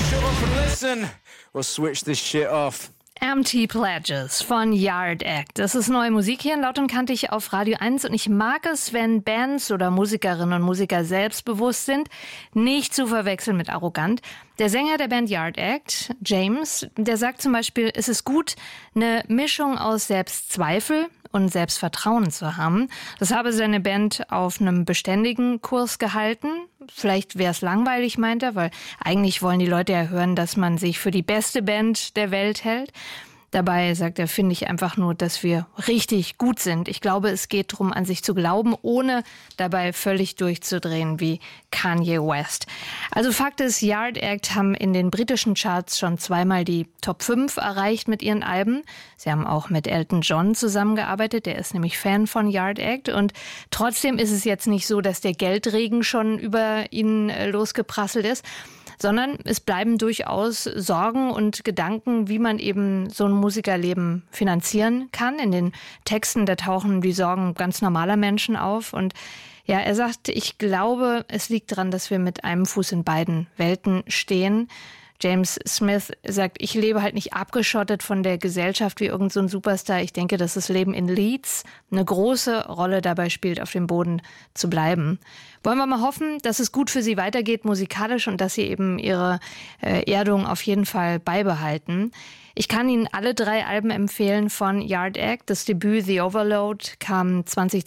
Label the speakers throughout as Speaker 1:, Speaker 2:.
Speaker 1: Shut up and listen, or switch this shit off.
Speaker 2: Empty Pledges von Yard Act. Das ist neue Musik hier in Laut und Kantig auf Radio 1 und ich mag es, wenn Bands oder Musikerinnen und Musiker selbstbewusst sind, nicht zu verwechseln mit arrogant. Der Sänger der Band Yard Act, James, der sagt zum Beispiel, es ist gut, eine Mischung aus Selbstzweifel und Selbstvertrauen zu haben. Das habe seine Band auf einem beständigen Kurs gehalten. Vielleicht wäre es langweilig, meint er, weil eigentlich wollen die Leute ja hören, dass man sich für die beste Band der Welt hält. Dabei, sagt er, finde ich einfach nur, dass wir richtig gut sind. Ich glaube, es geht darum, an sich zu glauben, ohne dabei völlig durchzudrehen wie Kanye West. Also Fakt ist, Yard Act haben in den britischen Charts schon zweimal die Top 5 erreicht mit ihren Alben. Sie haben auch mit Elton John zusammengearbeitet, der ist nämlich Fan von Yard Act. Und trotzdem ist es jetzt nicht so, dass der Geldregen schon über ihn losgeprasselt ist, sondern es bleiben durchaus Sorgen und Gedanken, wie man eben so ein Musikerleben finanzieren kann. In den Texten, da tauchen die Sorgen ganz normaler Menschen auf. Und ja, er sagt, ich glaube, es liegt daran, dass wir mit einem Fuß in beiden Welten stehen. James Smith sagt, ich lebe halt nicht abgeschottet von der Gesellschaft wie irgend so ein Superstar. Ich denke, dass das Leben in Leeds eine große Rolle dabei spielt, auf dem Boden zu bleiben. Wollen wir mal hoffen, dass es gut für sie weitergeht musikalisch und dass sie eben ihre Erdung auf jeden Fall beibehalten. Ich kann Ihnen alle 3 Alben empfehlen von Yard Act. Das Debüt The Overload kam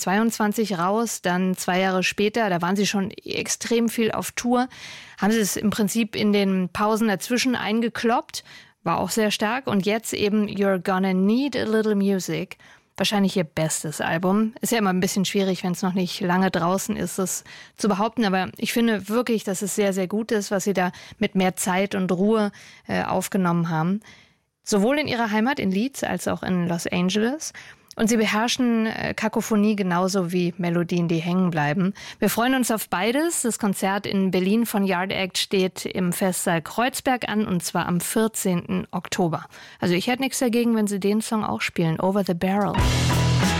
Speaker 2: 2022 raus, dann 2 Jahre später, da waren sie schon extrem viel auf Tour, haben sie es im Prinzip in den Pausen dazwischen eingekloppt, war auch sehr stark. Und jetzt eben You're Gonna Need a Little Music, wahrscheinlich ihr bestes Album. Ist ja immer ein bisschen schwierig, wenn es noch nicht lange draußen ist, das zu behaupten. Aber ich finde wirklich, dass es sehr, sehr gut ist, was sie da mit mehr Zeit und Ruhe aufgenommen haben. Sowohl in ihrer Heimat in Leeds als auch in Los Angeles. Und sie beherrschen Kakophonie genauso wie Melodien, die hängen bleiben. Wir freuen uns auf beides. Das Konzert in Berlin von Yard Act steht im Festsaal Kreuzberg an, und zwar am 14. Oktober. Also ich hätte nichts dagegen, wenn sie den Song auch spielen, Over the Barrel.